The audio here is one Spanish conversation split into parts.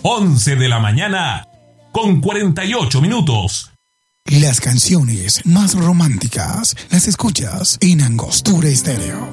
11 de la mañana con 48 minutos. Las canciones más románticas las escuchas en Angostura Estéreo.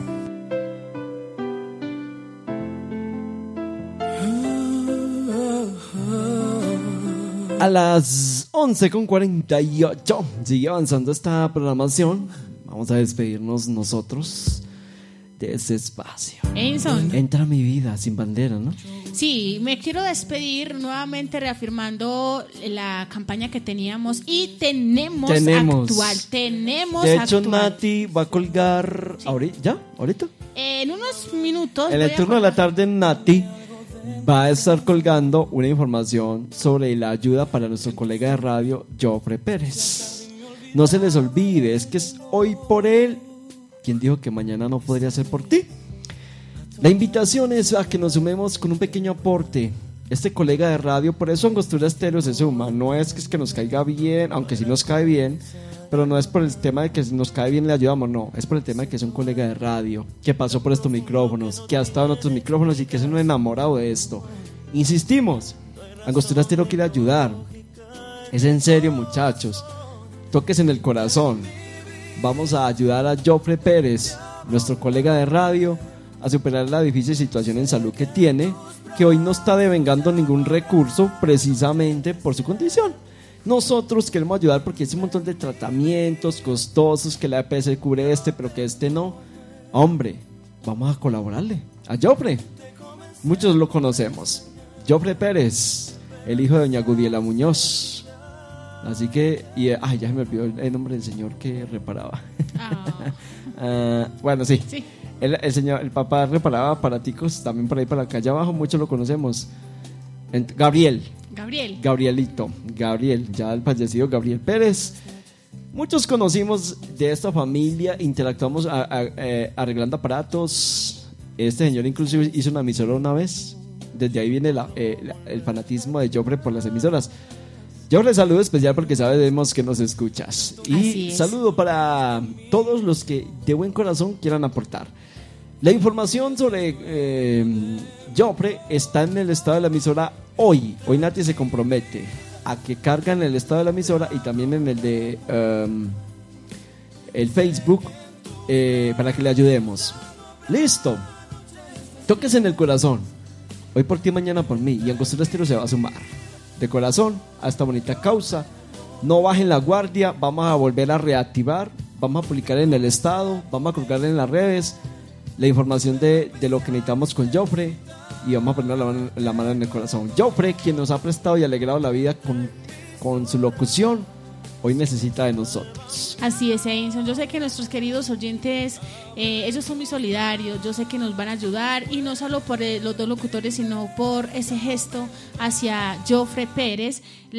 A las 11:48 sigue avanzando esta programación. Vamos a despedirnos nosotros de ese espacio. Edinson. Entra a mi vida sin bandera, ¿no? Sí, me quiero despedir nuevamente reafirmando la campaña que teníamos y tenemos. actual. De hecho, actual. Nati va a colgar ahorita. En unos minutos. En el turno de la tarde, Nati va a estar colgando una información sobre la ayuda para nuestro colega de radio, Jofre Pérez. No se les olvide, es que es hoy por él. ¿Quién dijo que mañana no podría ser por ti? La invitación es a que nos sumemos con un pequeño aporte. Este colega de radio, por eso Angostura Estéreo se suma. No es que nos caiga bien, aunque sí nos cae bien, pero no es por el tema de que nos cae bien le ayudamos, no. Es por el tema de que es un colega de radio, que pasó por estos micrófonos, que ha estado en otros micrófonos y que es un enamorado de esto. Insistimos, Angostura Estéreo quiere ayudar. Es en serio, muchachos. Toques en el corazón. Vamos a ayudar a Jofre Pérez, nuestro colega de radio, a superar la difícil situación en salud que tiene, que hoy no está devengando ningún recurso precisamente por su condición. Nosotros queremos ayudar porque es un montón de tratamientos costosos que la EPS cubre pero que no. Hombre, vamos a colaborarle a Jofre. Muchos lo conocemos. Jofre Pérez, el hijo de doña Gudiela Muñoz. Así que, ya se me olvidó el nombre del señor que reparaba. Bueno, sí. El papá reparaba aparaticos también por ahí para la calle abajo, muchos lo conocemos. Gabriel, ya el fallecido Gabriel Pérez. Muchos conocimos de esta familia, interactuamos arreglando aparatos. Este señor inclusive hizo una emisora una vez. Desde ahí viene el fanatismo de Jofre por las emisoras. Yo les saludo especial porque sabemos que nos escuchas. Y saludo para todos los que de buen corazón quieran aportar. La información sobre Jofre está en el estado de la emisora hoy. Hoy Nati se compromete a que cargan el estado de la emisora y también en el de el Facebook para que le ayudemos. Listo. Toques en el corazón. Hoy por ti, mañana por mí. Y Angostura Estéreo se va a sumar. De corazón a esta bonita causa. No bajen la guardia, vamos a volver a reactivar, vamos a publicar en el estado, vamos a colgar en las redes la información de lo que necesitamos con Jofre y vamos a poner la mano en el corazón. Jofre, quien nos ha prestado y alegrado la vida con su locución, hoy necesita de nosotros. Así es, Edinson. Yo sé que nuestros queridos oyentes, ellos son muy solidarios. Yo sé que nos van a ayudar y no solo por los dos locutores, sino por ese gesto hacia Jofre Pérez.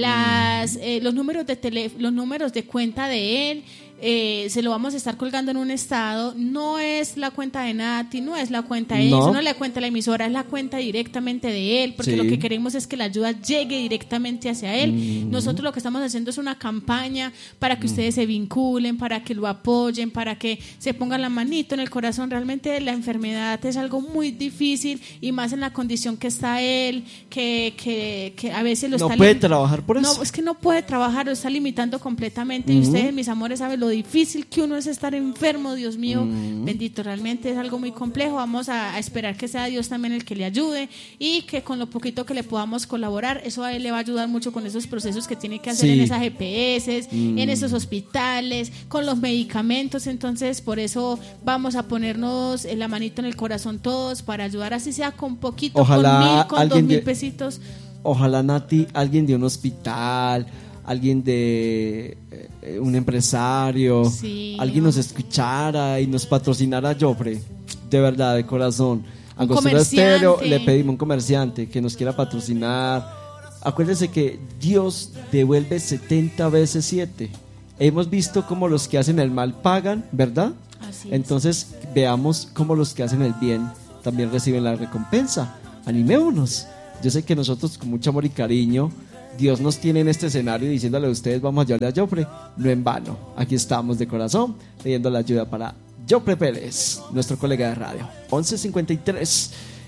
Los números de cuenta de él. Se lo vamos a estar colgando en un estado. No es la cuenta de Nati, no es la cuenta de Edinson, no es la cuenta de la emisora, es la cuenta directamente de él, porque lo que queremos es que la ayuda llegue directamente hacia él. Nosotros lo que estamos haciendo es una campaña para que ustedes se vinculen, para que lo apoyen, para que se pongan la manito en el corazón. Realmente la enfermedad es algo muy difícil y más en la condición que está él, que a veces lo está... No puede trabajar por eso. No, es que no puede trabajar, lo está limitando completamente. Y ustedes, mis amores, saben lo difícil que uno es estar enfermo. Dios mío, bendito, realmente es algo muy complejo. Vamos a esperar que sea Dios también el que le ayude y que con lo poquito que le podamos colaborar, eso a él le va a ayudar mucho con esos procesos que tiene que hacer en esas EPS, en esos hospitales, con los medicamentos. Entonces, por eso vamos a ponernos la manito en el corazón todos para ayudar, así sea con poquito, ojalá con 2,000 pesitos. Ojalá, Nati, alguien de un hospital, alguien de un empresario, alguien nos escuchara y nos patrocinara a Jofre, de verdad, de corazón. Angostura Estéreo, le pedimos un comerciante que nos quiera patrocinar. Acuérdense que Dios devuelve 70 veces 7. Hemos visto cómo los que hacen el mal pagan, ¿verdad? Así es. Entonces veamos cómo los que hacen el bien también reciben la recompensa. Animémonos. Yo sé que nosotros con mucho amor y cariño, Dios nos tiene en este escenario diciéndole a ustedes, vamos a ayudarle a Jofre, no en vano. Aquí estamos de corazón pidiendo la ayuda para Jofre Pérez, nuestro colega de radio. 11:53.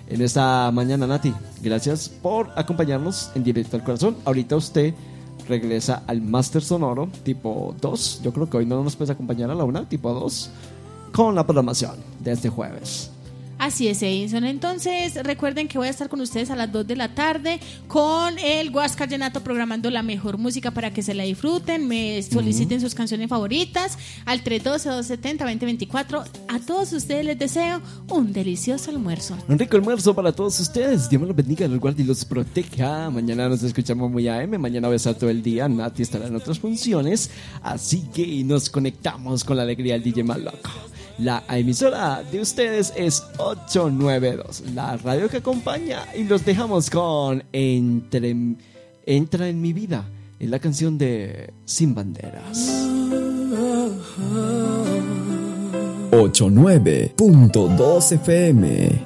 en esta mañana, Nati. Gracias por acompañarnos en Directo al Corazón. Ahorita usted regresa al Máster Sonoro tipo 2. Yo creo que hoy no nos puedes acompañar a la 1, tipo 2, con la programación de este jueves. Así es, Edison. Entonces, recuerden que voy a estar con ustedes a las 2 de la tarde con el Huáscar Llenato programando la mejor música para que se la disfruten. Me soliciten sus canciones favoritas al 312-270-2024. A todos ustedes les deseo un delicioso almuerzo. Un rico almuerzo para todos ustedes. Dios me los bendiga, los guarde y los proteja. Mañana nos escuchamos muy AM. Mañana voy a estar todo el día. Nati estará en otras funciones. Así que nos conectamos con la alegría del DJ más loco. La emisora de ustedes es 892, la radio que acompaña, y los dejamos con Entra en mi vida, es la canción de Sin Banderas. 89.2 FM.